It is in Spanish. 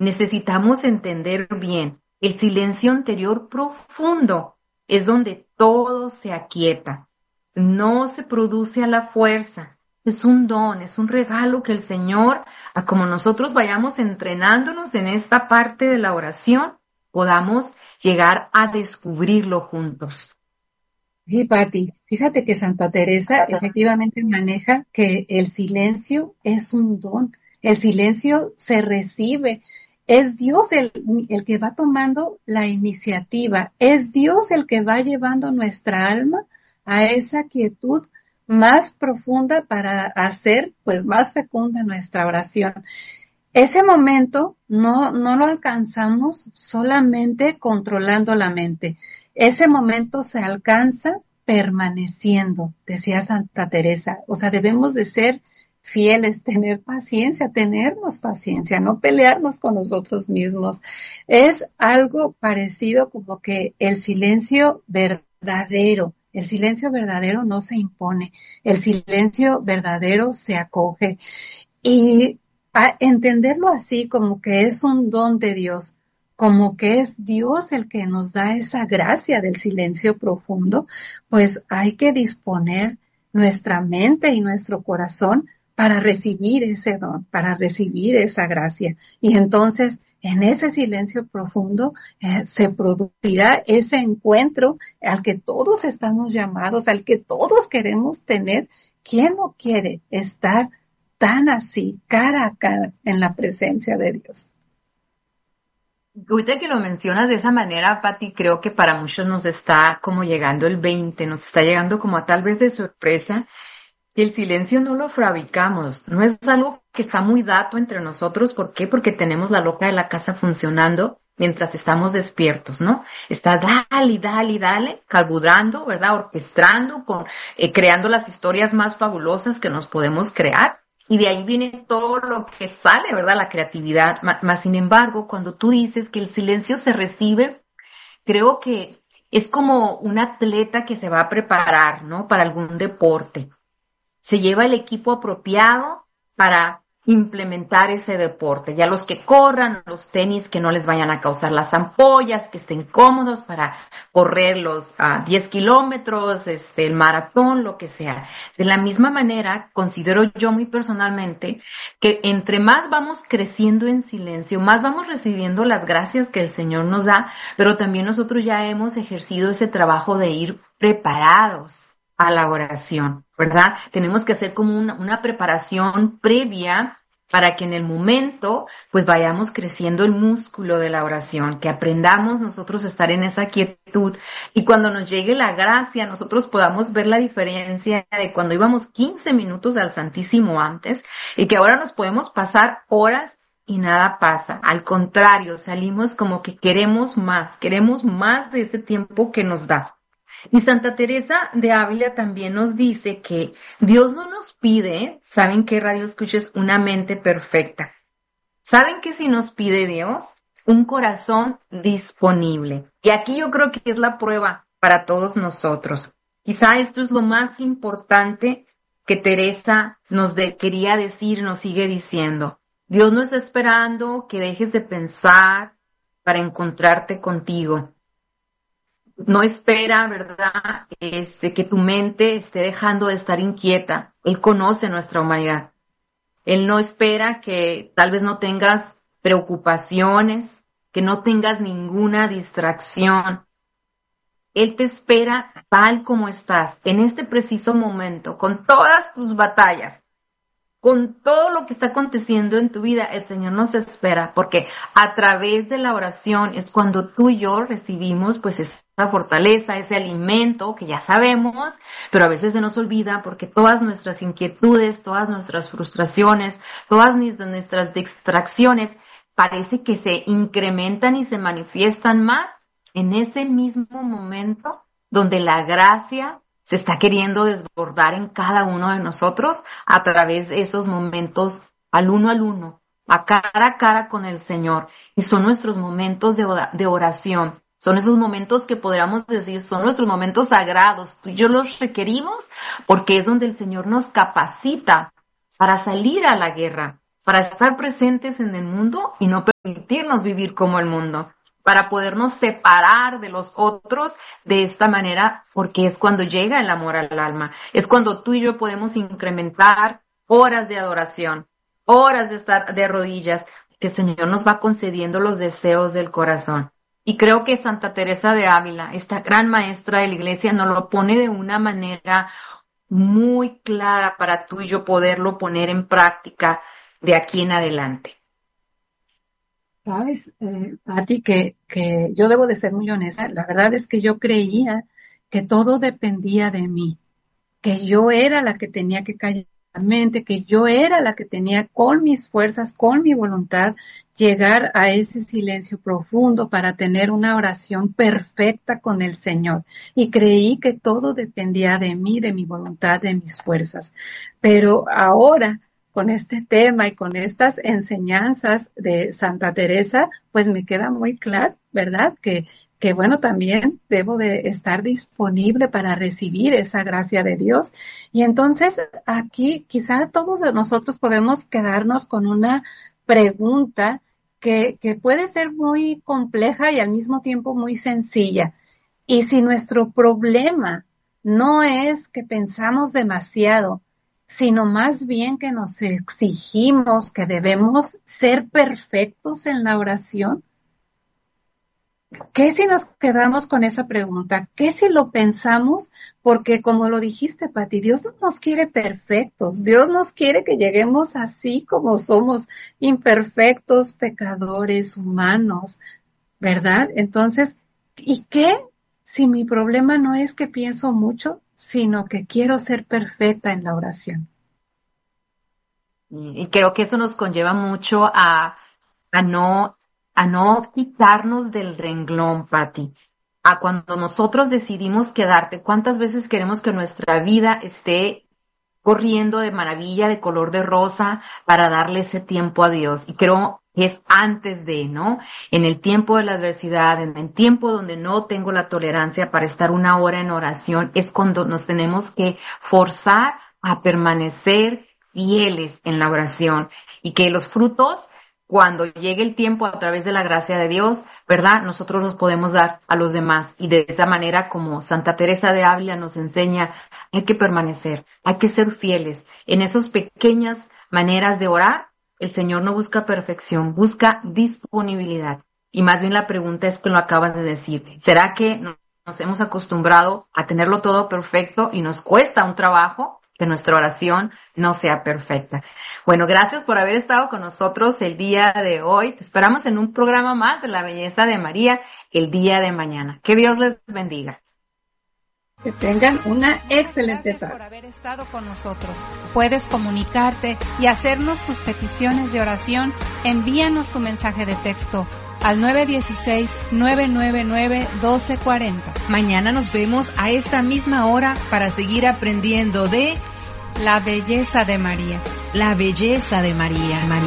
necesitamos entender bien. El silencio interior profundo es donde todo se aquieta. No se produce a la fuerza. Es un don, es un regalo que el Señor, a como nosotros vayamos entrenándonos en esta parte de la oración, podamos llegar a descubrirlo juntos. Sí, Pati, fíjate que Santa Teresa efectivamente maneja que el silencio es un don, el silencio se recibe, es Dios el que va tomando la iniciativa, es Dios el que va llevando nuestra alma a esa quietud más profunda para hacer pues más fecunda nuestra oración. Ese momento no lo alcanzamos solamente controlando la mente. Ese momento se alcanza permaneciendo, decía Santa Teresa. O sea, debemos de ser fieles, tener paciencia, tenernos paciencia, no pelearnos con nosotros mismos. Es algo parecido como que el silencio verdadero. El silencio verdadero no se impone, el silencio verdadero se acoge. Y a entenderlo así como que es un don de Dios, como que es Dios el que nos da esa gracia del silencio profundo, pues hay que disponer nuestra mente y nuestro corazón para recibir ese don, para recibir esa gracia. Y entonces, en ese silencio profundo se producirá ese encuentro al que todos estamos llamados, al que todos queremos tener. ¿Quién no quiere estar tan así, cara a cara, en la presencia de Dios? Ahorita que lo mencionas de esa manera, Pati, creo que para muchos nos está como llegando el 20, nos está llegando como a tal vez de sorpresa, que el silencio no lo fabricamos, no es algo que está muy dato entre nosotros. ¿Por qué? Porque tenemos la loca de la casa funcionando mientras estamos despiertos, ¿no? Está dale, dale, dale, carburando, ¿verdad? Orquestando, creando las historias más fabulosas que nos podemos crear. Y de ahí viene todo lo que sale, ¿verdad? La creatividad. Más sin embargo, cuando tú dices que el silencio se recibe, creo que es como un atleta que se va a preparar, ¿no? Para algún deporte. Se lleva el equipo apropiado para implementar ese deporte. Ya los que corran, los tenis que no les vayan a causar las ampollas, que estén cómodos para correr los 10 kilómetros, el maratón, lo que sea. De la misma manera, considero yo muy personalmente que entre más vamos creciendo en silencio, más vamos recibiendo las gracias que el Señor nos da, pero también nosotros ya hemos ejercido ese trabajo de ir preparados a la oración, ¿verdad? Tenemos que hacer como una preparación previa para que en el momento pues vayamos creciendo el músculo de la oración, que aprendamos nosotros a estar en esa quietud y cuando nos llegue la gracia nosotros podamos ver la diferencia de cuando íbamos 15 minutos al Santísimo antes y que ahora nos podemos pasar horas y nada pasa. Al contrario, salimos como que queremos más de ese tiempo que nos da. Y Santa Teresa de Ávila también nos dice que Dios no nos pide, ¿saben qué, radio escuches? Una mente perfecta. ¿Saben qué si nos pide Dios? Un corazón disponible. Y aquí yo creo que es la prueba para todos nosotros. Quizá esto es lo más importante que Teresa quería decir, nos sigue diciendo. Dios no está esperando que dejes de pensar para encontrarte contigo. No espera, ¿verdad? Que tu mente esté dejando de estar inquieta. Él conoce nuestra humanidad. Él no espera que tal vez no tengas preocupaciones, que no tengas ninguna distracción. Él te espera tal como estás, en este preciso momento, con todas tus batallas, con todo lo que está aconteciendo en tu vida. El Señor nos espera, porque a través de la oración es cuando tú y yo recibimos pues esa fortaleza, ese alimento que ya sabemos, pero a veces se nos olvida porque todas nuestras inquietudes, todas nuestras frustraciones, todas nuestras distracciones parece que se incrementan y se manifiestan más en ese mismo momento donde la gracia se está queriendo desbordar en cada uno de nosotros a través de esos momentos al uno, a cara con el Señor. Y son nuestros momentos de oración. Son esos momentos que podríamos decir, son nuestros momentos sagrados. Tú y yo los requerimos porque es donde el Señor nos capacita para salir a la guerra. para estar presentes en el mundo y no permitirnos vivir como el mundo, para podernos separar de los otros de esta manera, porque es cuando llega el amor al alma, es cuando tú y yo podemos incrementar horas de adoración, horas de estar de rodillas, que el Señor nos va concediendo los deseos del corazón. Y creo que Santa Teresa de Ávila, esta gran maestra de la Iglesia, nos lo pone de una manera muy clara para tú y yo poderlo poner en práctica de aquí en adelante. Sabes, Pati, que yo debo de ser muy honesta. La verdad es que yo creía que todo dependía de mí, que yo era la que tenía que callar la mente, que yo era la que tenía con mis fuerzas, con mi voluntad, llegar a ese silencio profundo para tener una oración perfecta con el Señor. Y creí que todo dependía de mí, de mi voluntad, de mis fuerzas. Pero ahora, con este tema y con estas enseñanzas de Santa Teresa, pues me queda muy claro, ¿verdad? Que bueno, también debo de estar disponible para recibir esa gracia de Dios. Y entonces aquí quizá todos nosotros podemos quedarnos con una pregunta que puede ser muy compleja y al mismo tiempo muy sencilla. Y si nuestro problema no es que pensamos demasiado, sino más bien que nos exigimos que debemos ser perfectos en la oración, ¿qué si nos quedamos con esa pregunta? ¿Qué si lo pensamos? Porque como lo dijiste, Pati, Dios no nos quiere perfectos. Dios nos quiere que lleguemos así como somos, imperfectos, pecadores, humanos, ¿verdad? Entonces, ¿y qué si mi problema no es que pienso mucho, sino que quiero ser perfecta en la oración? Y creo que eso nos conlleva mucho a no, a no quitarnos del renglón, Pati. A cuando nosotros decidimos quedarte, ¿cuántas veces queremos que nuestra vida esté corriendo de maravilla, de color de rosa, para darle ese tiempo a Dios? Y creo que es antes de, ¿no? En el tiempo de la adversidad, en el tiempo donde no tengo la tolerancia para estar una hora en oración, es cuando nos tenemos que forzar a permanecer fieles en la oración y que los frutos, cuando llegue el tiempo a través de la gracia de Dios, ¿verdad? Nosotros los podemos dar a los demás y de esa manera, como Santa Teresa de Ávila nos enseña, hay que permanecer, hay que ser fieles en esas pequeñas maneras de orar. El Señor no busca perfección, busca disponibilidad. Y más bien la pregunta es que lo acabas de decir, ¿será que nos hemos acostumbrado a tenerlo todo perfecto y nos cuesta un trabajo que nuestra oración no sea perfecta? Bueno, gracias por haber estado con nosotros el día de hoy. Te esperamos en un programa más de La Belleza de María el día de mañana. Que Dios les bendiga. Que tengan una excelente tarde. Gracias por haber estado con nosotros. Puedes comunicarte y hacernos tus peticiones de oración. Envíanos tu mensaje de texto al 916-999-1240. Mañana nos vemos a esta misma hora para seguir aprendiendo de La Belleza de María. La Belleza de María.